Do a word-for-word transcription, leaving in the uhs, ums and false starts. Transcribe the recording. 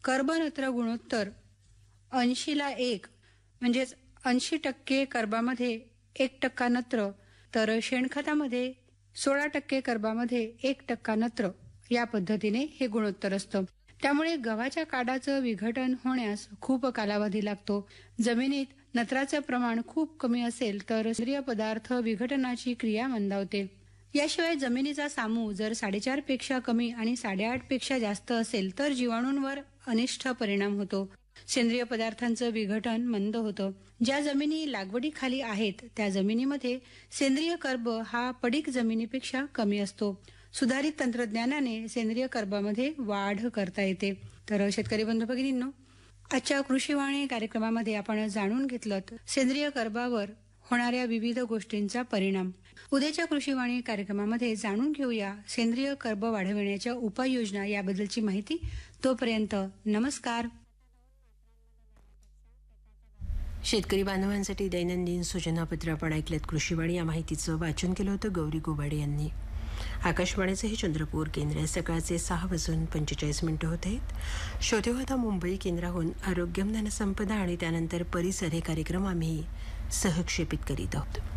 कर्बनत्र गुणोत्तर ऐंशीला एक म्हणजेच ऐंशी टक्के कर्बामध्ये एक टक्का नत्र, तर शेणखतामध्ये सोळा टक्के कर्बामध्ये एक टक्का नत्र, या पद्धतीने हे गुणोत्तर असतं. त्यामुळे गव्हाच्या काडाचं विघटन होण्यास खूप कालावधी लागतो. जमिनीत नत्राचं प्रमाण खूप कमी असेल तर सेंद्रिय पदार्थ विघटनाची क्रिया मंदावते. याशिवाय जमिनीचा सामू जर साडेचार पेक्षा कमी आणि साडेआठ पेक्षा जास्त असेल तर जीवाणूंवर अनिष्ट परिणाम होतो. सेंद्रिय पदार्थांचं विघटन मंद होतं. ज्या जमिनी लागवडीखाली आहेत त्या जमिनीमध्ये सेंद्रिय कर्ब हा पडीक जमिनीपेक्षा कमी असतो. सुधारित तंत्रज्ञानाने सेंद्रिय कर्बामध्ये वाढ करता येते. तर शेतकरी बंधू भगिनींनो, आजच्या कृषीवाणी कार्यक्रमामध्ये आपण जाणून घेतलं सेंद्रिय कर्बावर होणाऱ्या विविध गोष्टींचा परिणाम. उद्याच्या कृषीवाणी कार्यक्रमामध्ये जाणून घेऊया सेंद्रिय कर्ब वाढविण्याच्या उपाययोजना याबद्दलची माहिती. तोपर्यंत नमस्कार. शेतकरी बांधवांसाठी दैनंदिन सूचनापत्र आपण ऐकलेत. कृषीवाणी या माहितीचं वाचन केलं होतं गौरी गोबाडे यांनी. आकाशवाणीचे हे चंद्रपूर केंद्र. सकाळचे सहा वाजून पंचेचाळीस मिनिटं होत आहेत. श्रोते होता मुंबई केंद्राहून आरोग्यम धनसंपदा आणि त्यानंतर परिसर हे कार्यक्रम आम्ही सहक्षेपित करीत आहोत.